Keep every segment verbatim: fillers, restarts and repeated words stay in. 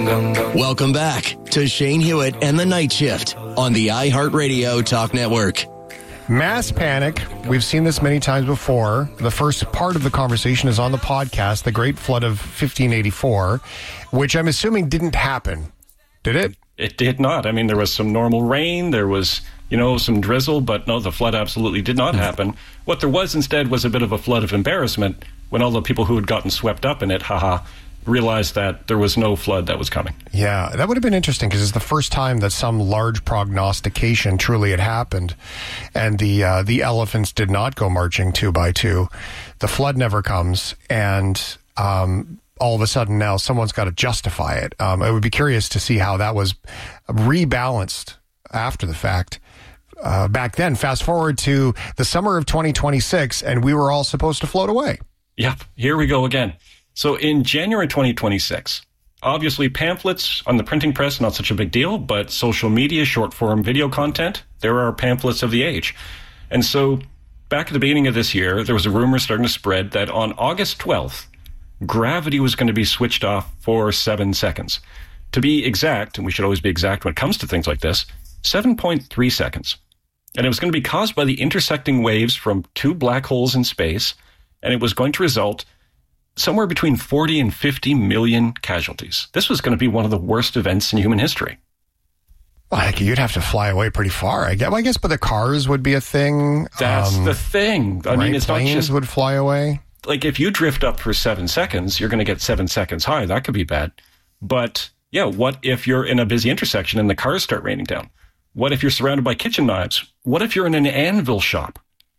Welcome back to Shane Hewitt and the Night Shift on the iHeartRadio Talk Network. Mass panic. We've seen this many times before. The first part of the conversation is on the podcast, The Great Flood of fifteen eighty-four, which I'm assuming didn't happen. Did it? It did not. I mean, there was some normal rain. There was, you know, some drizzle, but no, the flood absolutely did not happen. What there was instead was a bit of a flood of embarrassment when all the people who had gotten swept up in it, haha, realized that there was no flood that was coming. Yeah, that would have been interesting because it's the first time that some large prognostication truly had happened, and the uh, the elephants did not go marching two by two. The flood never comes, and um, all of a sudden now someone's got to justify it. Um, I would be curious to see how that was rebalanced after the fact. Uh, back then, fast forward to the summer of twenty twenty-six, and we were all supposed to float away. Yep, here we go again. So in January twenty twenty-six, obviously pamphlets on the printing press, not such a big deal, but social media, short form video content, there are pamphlets of the age. And so back at the beginning of this year, there was a rumor starting to spread that on August twelfth, gravity was going to be switched off for seven seconds. To be exact, and we should always be exact when it comes to things like this, seven point three seconds. And it was going to be caused by the intersecting waves from two black holes in space, and it was going to result somewhere between forty and fifty million casualties. This was going to be one of the worst events in human history. Well, you'd have to fly away pretty far, I guess. Well, I guess, but the cars would be a thing. That's um, the thing. I right? mean, it's Planes not just would fly away. Like if you drift up for seven seconds, you're going to get seven seconds high. That could be bad. But yeah, what if you're in a busy intersection and the cars start raining down? What if you're surrounded by kitchen knives? What if you're in an anvil shop?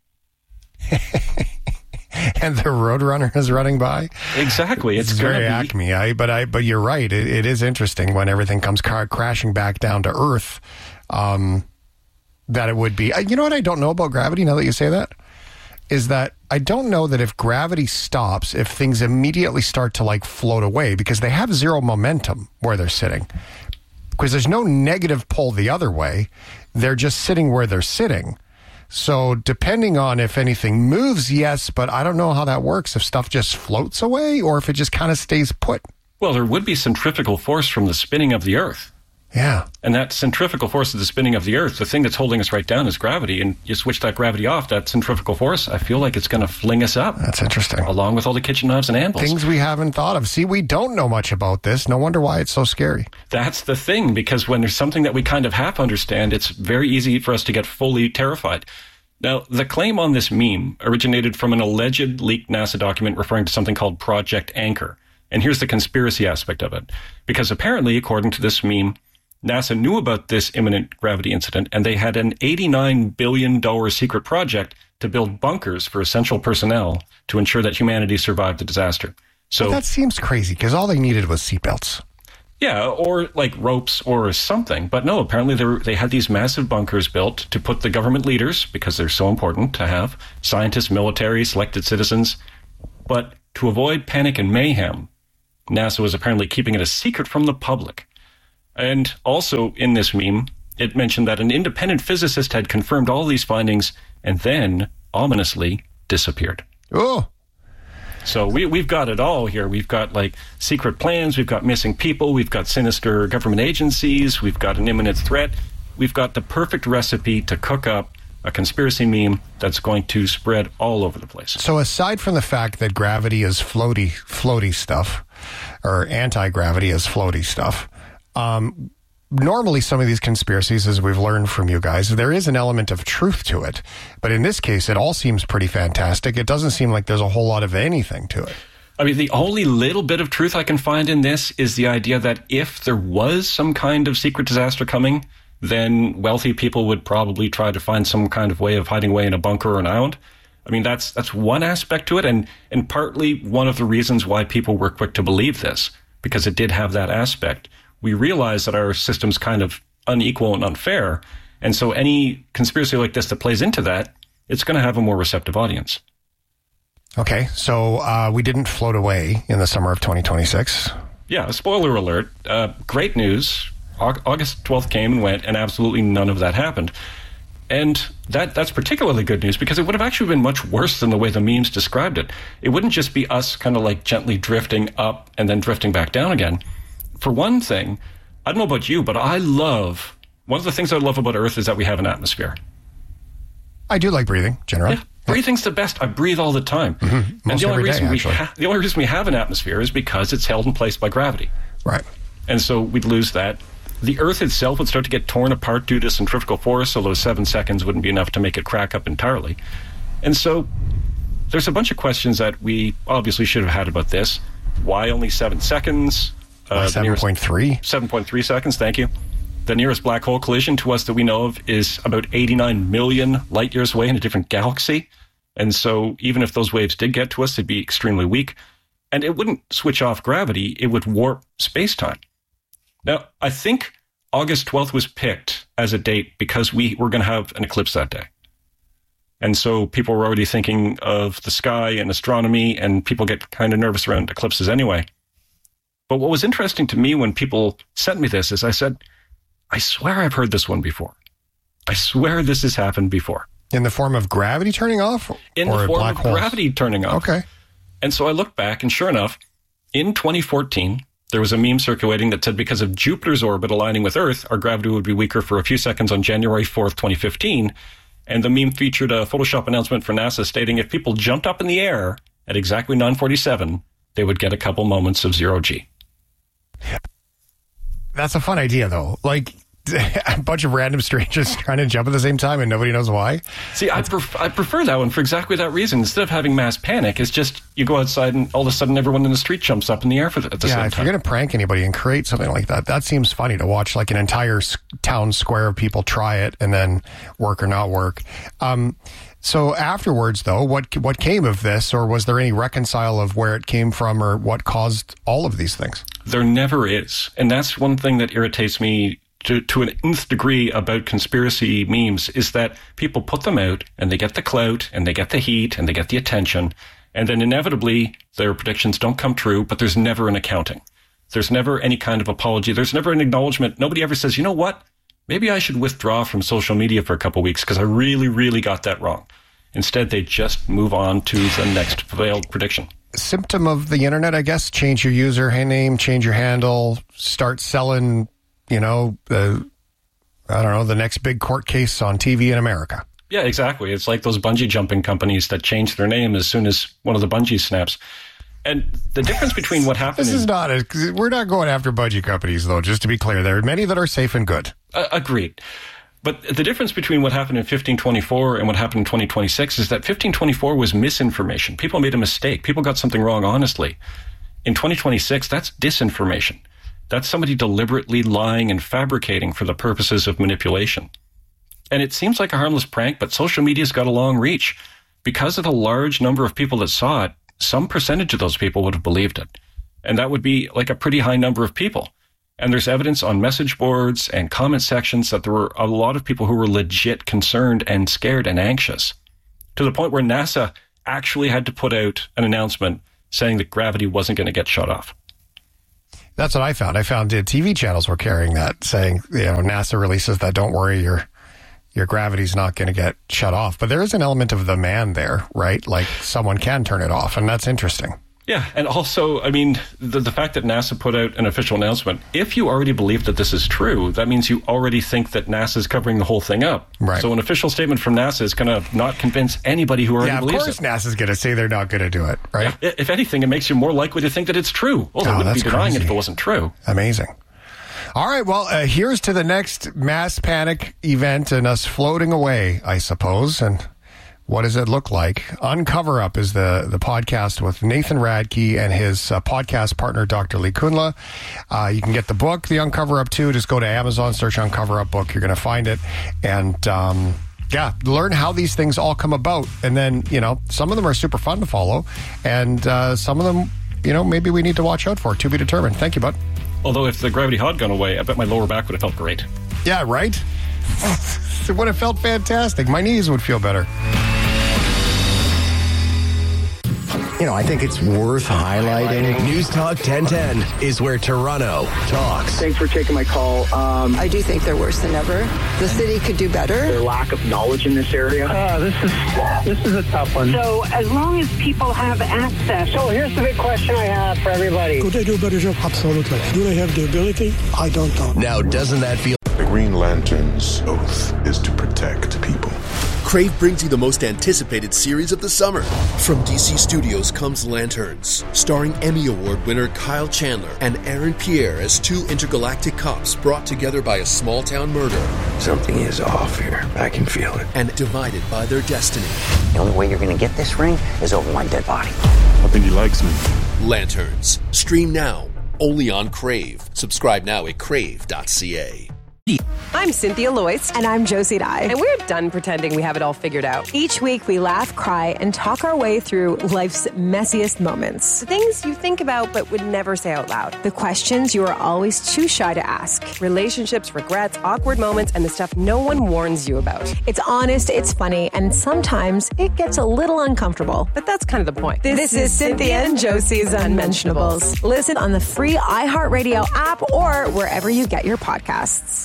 And the Roadrunner is running by. Exactly, it's, it's very be... Acme. I, but I, but you're right. It, it is interesting when everything comes car- crashing back down to Earth. Um, that it would be. You know what I don't know about gravity? Now that you say that, is that I don't know that if gravity stops, if things immediately start to like float away because they have zero momentum where they're sitting. Because there's no negative pull the other way. They're just sitting where they're sitting. So depending on if anything moves, yes, but I don't know how that works, if stuff just floats away or if it just kind of stays put. Well, there would be centrifugal force from the spinning of the Earth. Yeah. And that centrifugal force of the spinning of the Earth, the thing that's holding us right down is gravity. And you switch that gravity off, that centrifugal force, I feel like it's going to fling us up. That's interesting. Along with all the kitchen knives and anvils. Things we haven't thought of. See, we don't know much about this. No wonder why it's so scary. That's the thing, because when there's something that we kind of half understand, it's very easy for us to get fully terrified. Now, the claim on this meme originated from an alleged leaked NASA document referring to something called Project Anchor. And here's the conspiracy aspect of it. Because apparently, according to this meme, NASA knew about this imminent gravity incident, and they had an eighty-nine billion dollars secret project to build bunkers for essential personnel to ensure that humanity survived the disaster. So well, that seems crazy, because all they needed was seatbelts. Yeah, or like ropes or something. But no, apparently they, were, they had these massive bunkers built to put the government leaders, because they're so important to have, scientists, military, selected citizens. But to avoid panic and mayhem, NASA was apparently keeping it a secret from the public. And also in this meme, it mentioned that an independent physicist had confirmed all these findings and then, ominously, disappeared. Oh. So we, we've got it all here. We've got, like, secret plans. We've got missing people. We've got sinister government agencies. We've got an imminent threat. We've got the perfect recipe to cook up a conspiracy meme that's going to spread all over the place. So aside from the fact that gravity is floaty, floaty stuff, or anti-gravity is floaty stuff, Um, normally some of these conspiracies, as we've learned from you guys, there is an element of truth to it. But in this case, it all seems pretty fantastic. It doesn't seem like there's a whole lot of anything to it. I mean, the only little bit of truth I can find in this is the idea that if there was some kind of secret disaster coming, then wealthy people would probably try to find some kind of way of hiding away in a bunker or an island. I mean, that's that's one aspect to it, and, and partly one of the reasons why people were quick to believe this, because it did have that aspect. We realize that our system's kind of unequal and unfair. And so any conspiracy like this that plays into that, it's going to have a more receptive audience. Okay, so uh, we didn't float away in the summer of twenty twenty-six. Yeah, spoiler alert. Uh, great news. August twelfth came and went, and absolutely none of that happened. And that that's particularly good news because it would have actually been much worse than the way the memes described it. It wouldn't just be us kind of like gently drifting up and then drifting back down again. for one thing, I don't know about you, but I love, one of the things I love about Earth is that we have an atmosphere. I do like breathing, generally. Yeah, breathing's the best. I breathe all the time. Mm-hmm. And the only, day, reason we ha- the only reason we have an atmosphere is because it's held in place by gravity. Right. And so we'd lose that. The Earth itself would start to get torn apart due to centrifugal force, so those seven seconds wouldn't be enough to make it crack up entirely. And so there's a bunch of questions that we obviously should have had about this. Why only seven seconds? Uh, seven point three? seven point three seconds, thank you. The nearest black hole collision to us that we know of is about eighty-nine million light years away in a different galaxy. And so even if those waves did get to us, they'd be extremely weak. And it wouldn't switch off gravity, it would warp space-time. Now, I think August twelfth was picked as a date because we were going to have an eclipse that day. And so people were already thinking of the sky and astronomy, and people get kind of nervous around eclipses anyway. But what was interesting to me when people sent me this is I said, I swear I've heard this one before. I swear this has happened before. In the form of gravity turning off? In or the form black of holes? Gravity turning off. Okay. And so I looked back, and sure enough, in twenty fourteen, there was a meme circulating that said because of Jupiter's orbit aligning with Earth, our gravity would be weaker for a few seconds on January fourth, twenty fifteen. And the meme featured a Photoshop announcement for NASA stating if people jumped up in the air at exactly nine forty-seven, they would get a couple moments of zero G. That's a fun idea, though. Like, a bunch of random strangers trying to jump at the same time and nobody knows why. See, I, pref- I prefer that one for exactly that reason. Instead of having mass panic, it's just you go outside and all of a sudden everyone in the street jumps up in the air for the, at the yeah, same time. Yeah, if you're going to prank anybody and create something like that, that seems funny to watch, like an entire s- town square of people try it and then work or not work. Um, so afterwards, though, what what came of this, or was there any reconcile of where it came from or what caused all of these things? There never is. And that's one thing that irritates me to, to an nth degree about conspiracy memes is that people put them out and they get the clout and they get the heat and they get the attention. And then inevitably their predictions don't come true, but there's never an accounting. There's never any kind of apology. There's never an acknowledgement. Nobody ever says, you know what? Maybe I should withdraw from social media for a couple of weeks because I really, really got that wrong. Instead, they just move on to the next failed prediction. Symptom of the internet, I guess. Change your user name, change your handle, start selling, you know, the, I don't know, the next big court case on T V in America. Yeah, exactly. It's like those bungee jumping companies that change their name as soon as one of the bungees snaps. And the difference between what happened... This is not... A, we're not going after bungee companies, though, just to be clear. There are many that are safe and good. Uh, agreed. But the difference between what happened in fifteen twenty-four and what happened in twenty twenty-six is that fifteen twenty-four was misinformation. People made a mistake. People got something wrong honestly. In twenty twenty-six, that's disinformation. That's somebody deliberately lying and fabricating for the purposes of manipulation. And it seems like a harmless prank, but social media's got a long reach. Because of the large number of people that saw it, some percentage of those people would have believed it. And that would be like a pretty high number of people. And there's evidence on message boards and comment sections that there were a lot of people who were legit concerned and scared and anxious, to the point where NASA actually had to put out an announcement saying that gravity wasn't going to get shut off. That's what I found. I found uh, T V channels were carrying that, saying, you know, NASA releases that, don't worry, your your gravity's not going to get shut off. But there is an element of the man there, right? Like someone can turn it off, and that's interesting. Yeah, and also, I mean, the, the fact that NASA put out an official announcement, if you already believe that this is true, that means you already think that NASA's covering the whole thing up. Right. So an official statement from NASA is going to not convince anybody who already yeah, believes it. of course NASA's going to say they're not going to do it, right? Yeah, if anything, it makes you more likely to think that it's true. Well, they Oh, wouldn't be that's denying crazy. it if it wasn't true. Amazing. All right, well, uh, here's to the next mass panic event and us floating away, I suppose. And what does it look like? Uncover Up is the, the podcast with Nathan Radke and his uh, podcast partner, Doctor Lee Kunla. Uh, you can get the book, The Uncover Up, too. Just go to Amazon, search Uncover Up book. You're going to find it. And, um, yeah, learn how these things all come about. And then, you know, some of them are super fun to follow. And uh, some of them, you know, maybe we need to watch out for. To be determined. Thank you, bud. Although if the gravity had gone away, I bet my lower back would have felt great. Yeah, right? It would have felt fantastic. My knees would feel better. you know, I think it's worth highlighting. News Talk ten ten is where Toronto talks. Thanks for taking my call. Um, I do think they're worse than ever. The city could do better. Their lack of knowledge in this area. Uh, this is this is a tough one. So as long as people have access. So here's the big question I have for everybody. Could they do a better job? Absolutely. Do they have the ability? I don't know. Now, doesn't that feel... The Green Lantern's oath is to protect people. Crave brings you the most anticipated series of the summer. From D C Studios comes Lanterns, starring Emmy Award winner Kyle Chandler and Aaron Pierre as two intergalactic cops brought together by a small-town murder. Something is off here. I can feel it. And divided by their destiny. The only way you're going to get this ring is over my dead body. I think he likes me. Lanterns. Stream now. Only on Crave. Subscribe now at crave dot c a. I'm Cynthia Loyce. And I'm Josie Dye. And we're done pretending we have it all figured out. Each week we laugh, cry, and talk our way through life's messiest moments. The things you think about but would never say out loud. The questions you are always too shy to ask. Relationships, regrets, awkward moments, and the stuff no one warns you about. It's honest, it's funny, and sometimes it gets a little uncomfortable. But that's kind of the point. This, this is, is Cynthia and Josie's Unmentionables. Listen on the free iHeartRadio app or wherever you get your podcasts.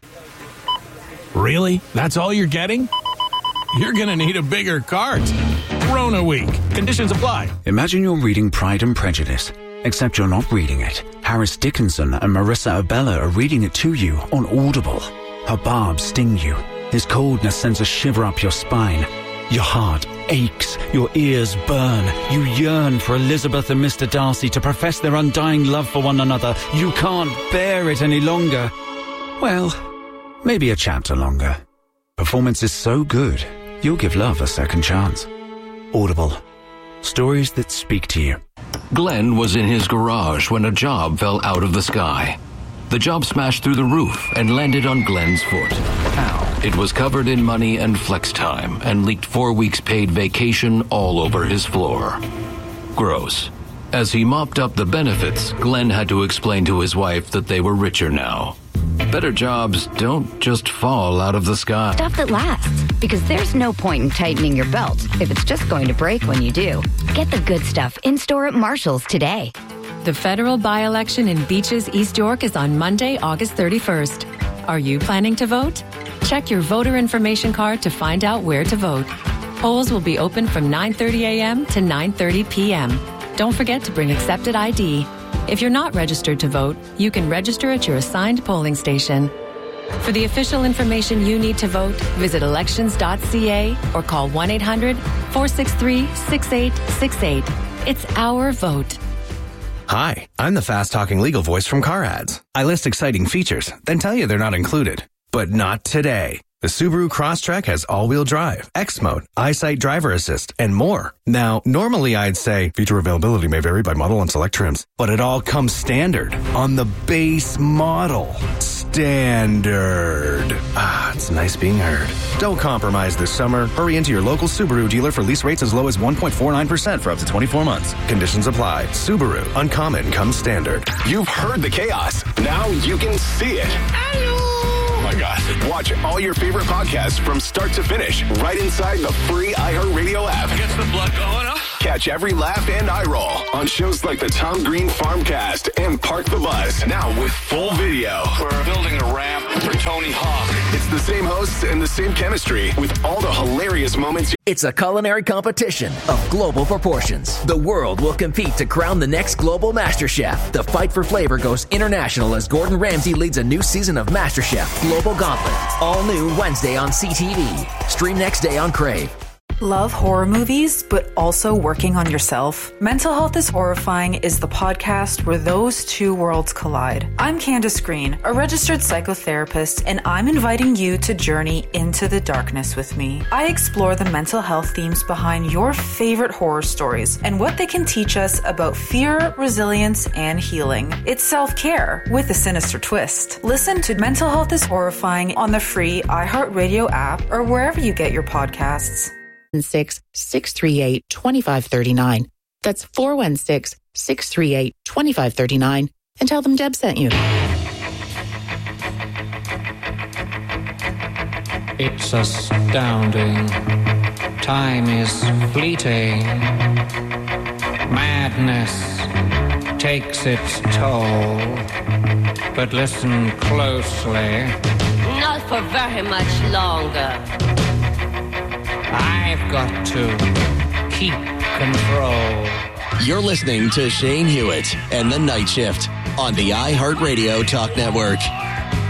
Really? That's all you're getting? You're going to need a bigger cart. Rona Week. Conditions apply. Imagine you're reading Pride and Prejudice, except you're not reading it. Harris Dickinson and Marissa Abella are reading it to you on Audible. Her barbs sting you. His coldness sends a shiver up your spine. Your heart aches. Your ears burn. You yearn for Elizabeth and Mister Darcy to profess their undying love for one another. You can't bear it any longer. Well... maybe a chapter longer. Performance is so good, you'll give love a second chance. Audible. Stories that speak to you. Glenn was in his garage when a job fell out of the sky. The job smashed through the roof and landed on Glenn's foot. How? It was covered in money and flex time and leaked four weeks paid vacation all over his floor. Gross. As he mopped up the benefits, Glenn had to explain to his wife that they were richer now. Better jobs don't just fall out of the sky. Stuff that lasts, because there's no point in tightening your belt if it's just going to break when you do. Get the good stuff in-store at Marshall's today. The federal by-election in Beaches, East York is on Monday, August thirty-first. Are you planning to vote? Check your voter information card to find out where to vote. Polls will be open from nine thirty a.m. to nine thirty p.m. Don't forget to bring accepted I D. If you're not registered to vote, you can register at your assigned polling station. For the official information you need to vote, visit elections dot c a or call one eight hundred four six three six eight six eight. It's our vote. Hi, I'm the fast-talking legal voice from Car Ads. I list exciting features, then tell you they're not included. But not today. The Subaru Crosstrek has all-wheel drive, X-Mode, EyeSight driver assist, and more. Now, normally I'd say feature availability may vary by model and select trims, but it all comes standard on the base model. Standard. Ah, it's nice being heard. Don't compromise this summer. Hurry into your local Subaru dealer for lease rates as low as one point four nine percent for up to twenty-four months. Conditions apply. Subaru. Uncommon comes standard. You've heard the chaos. Now you can see it. Oh my God. Watch all your favorite podcasts from start to finish right inside the free iHeartRadio app. Gets the blood going up. Catch every laugh and eye roll on shows like the Tom Green Farmcast and Park the Buzz. Now with full video. We're building a ramp for Tony Hawk. It's the same hosts and the same chemistry with all the hilarious moments. It's a culinary competition of global proportions. The world will compete to crown the next global master chef. The fight for flavor goes international as Gordon Ramsay leads a new season of MasterChef Global Gauntlet. All new Wednesday on C T V. Stream next day on Crave. Love horror movies, but also working on yourself? Mental Health is Horrifying is the podcast where those two worlds collide. I'm Candace Green, a registered psychotherapist, and I'm inviting you to journey into the darkness with me. I explore the mental health themes behind your favorite horror stories and what they can teach us about fear, resilience, and healing. It's self-care with a sinister twist. Listen to Mental Health is Horrifying on the free iHeartRadio app or wherever you get your podcasts. six six three eight two five three nine. That's four one six, six three eight, two five three nine. And tell them Deb sent you. It's astounding. Time is fleeting. Madness takes its toll, but listen closely. Not for very much longer. I've got to keep control. You're listening to Shane Hewitt and the Night Shift on the iHeartRadio Talk Network.